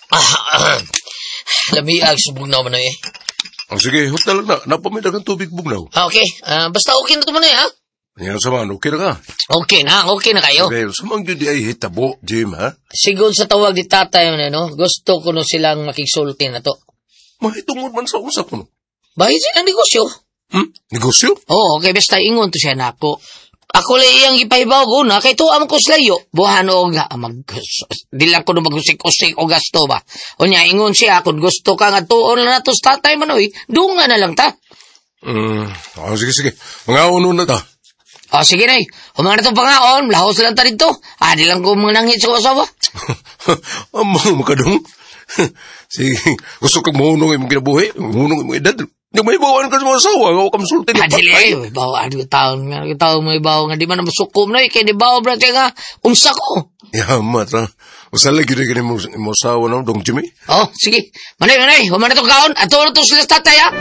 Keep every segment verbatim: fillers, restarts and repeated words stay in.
Ah, lamiag sa bugnaw man eh. Oh, sige, hot na lang na. Napamidag ang tubig bugnaw. Ah, okay. Uh, basta okay na ito man eh, ha? Yan sa man, okay na ka? Okay na, okay na kayo. Okay, sumang yun di ay hitabo, Jim, ha? Siguro sa tawag di tatay man, no? Gusto ko no silang makigsulti na to. Mahitungod man sa usap mo. Bahit silang negosyo. Hmm? Negosyo? Oo, okay, basta ingon to siya na ako. Ako lang iyang ipahibaw ko na, kay tuwa mo ko slayo. Buhan o nga, mag, di lang ko na magusik-usik o gasto ba. O niya, ingon siya, kung gusto ka nga tuon na nato sa tatay manoy, dunga na lang ta. Hmm, oh, sige, sige. Mga uno na ta. O, sige na eh. Humang na itong pangaon, lahos lang ta rito. Ah, di lang ko manangit sa asawa. Amang makadong. Sige, gusto kang mahunong yung kinabuhi, mahunong yung edad. Yung may bawaan ka sa mga asawa, ako kamsulti na patay. Adili, may bawaan ko taon nga, taon may bawaan nga, di man na masukom na eh, kaya di bawaan bro, kaya nga, umsa ko. Yamat ha. Usa lagi na gini mo asawa na, Dong Jimmy? Oh, sige. Manay, manay, human na itong kaon, at tuwa na itong sila tatay ha.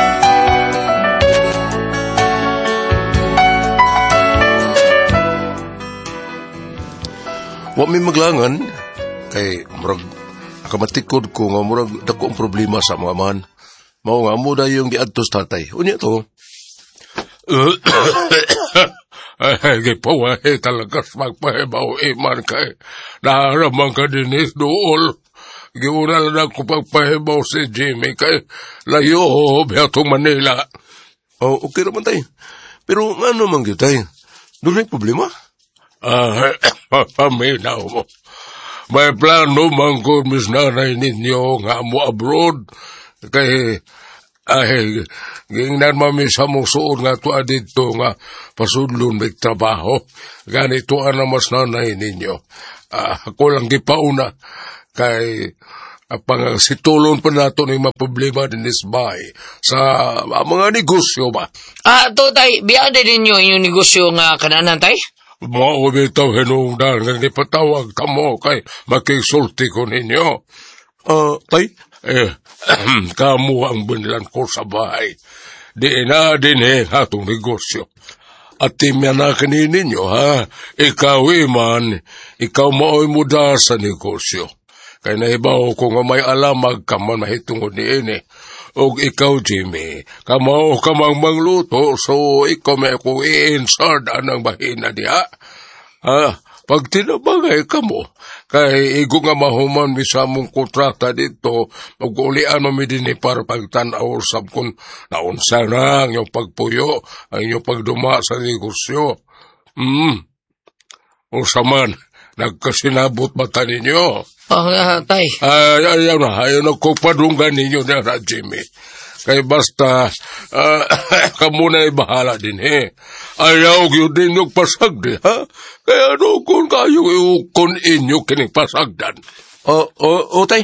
Wa may maglangan, kay murag, nakamatikod ko nga murag dako ang problema sa mga man. Mao nga mo dayo yung giadto sa tatay. Unya to. Ay, gipawahe talaga sa magpahibaw iman kay naharaman ka din is dool. Giuna lang ko pagpahibaw si Jimmy kay layo biatong Manila. Oh, okay naman tayo. Pero ano man yun tayo? Doon may problema? Ah, paminaw mo. May plano man ko mis nanay ninyo nga mo abroad. Kay, ay, gingnan mami sa mong suod nga tuwa dito nga pasudlon may trabaho. Ganito ang namas nanay ninyo. Uh, ako lang gipauna. Kay, uh, pang situlon pa nato ng mga problema din isbay sa uh, mga negosyo ba? Ah, to tay, biyade ninyo yung negosyo nga kananan tay? Mao bitaw hinungdan nga gipatawag kamo kay makigsulti ko ninyo. Ah, uh, tay? Eh, kamu ang bunlan ko sa bahay. Di na din eh, atong negosyo. At timyan na kaninin nyo, ha? Ikaw, iman, ikaw mao'y muda sa negosyo. Kaya naibaw ko nga may alamag ka man mahitungod ni Ine. O ikaw, Jimmy, kamao ka mang mangluto, so ikaw may ako i-insard anang bahina diha. Ha? Pag tinabagay ka mo, kay igo nga mahuman mi sa mong kontrata dito, mag-ulian mo mi din para pagtanaw sab kung naunsa na ang iyong pagpuyo, ang iyong pagduma sa negosyo. Hmm. O saman, nagkasinabot mata ninyo. Oh, uh, tay. Ay, ayaw na, ayaw na kupadunggan ninyo na na, Jimmy. Kay basta, uh, kamuna'y bahala din, eh. Ayaw yun din yung pasagdi, ha? Kaya ano kung kayo iukon inyo kining pasagdan? O, o, o, tay?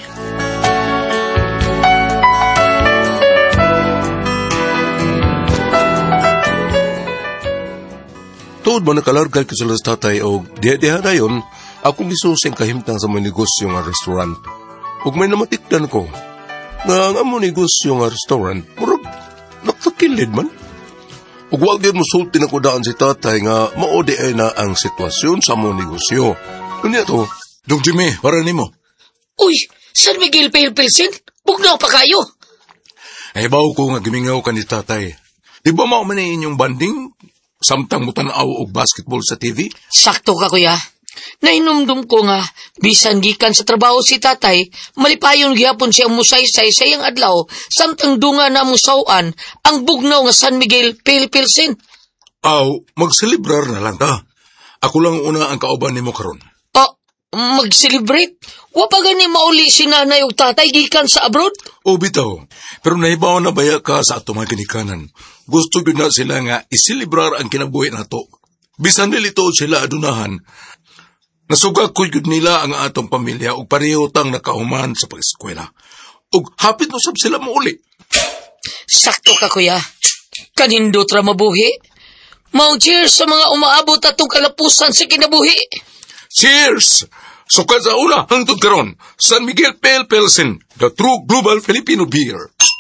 Tuod mo nakalargay ka sila sa tatay o diha-diha na yun, akong gisusing kahimtang sa mga negosyo nga restaurant. Huwag may namatikdan ko, nga nga mo negosyo nga restaurant, murag nakakilid man. Ug wag gyud mosulti na ko daan si tatay nga maode ay na ang sitwasyon sa mo negosyo. Unya to, Dong Jimmy, para nimo. Uy, San Miguel Pilpilsin, bugnaw pa kayo. Ay baw ko nga gimingaw ka ni tatay. Di ba mao man inyong banding samtang mo tanaw og basketball sa T V? Sakto ka kuya. Nainumdum ko nga, bisan gikan sa trabaho si tatay, malipayon gyapon siya musaysay sa iyang adlaw, samtang dunga na musawan ang bugnaw nga San Miguel Pilpilsin. Aw, magselebrar na lang ta. Ako lang una ang kauban nimo karon. Ah, mag-celebrate? Wa pa gani mauli si nanay ug tatay gikan sa abroad? O bitaw, pero naibaw na baya ka sa ato mga ginikanan. Gusto yun na sila nga iselebrar ang kinabuhi nato. Bisan nilito sila adunahan, nasugak ko yun nila ang atong pamilya ug pareho tang nakahuman sa pag-eskwela. Ug hapit mo sab sila mauli. Sakto ka kuya. Kanindot ra mabuhi. Mau cheers sa mga umaabot atong kalapusan sa kinabuhi. Cheers! Sukat sa una hangtod karon, San Miguel Pale Pilsen, the true global Filipino beer.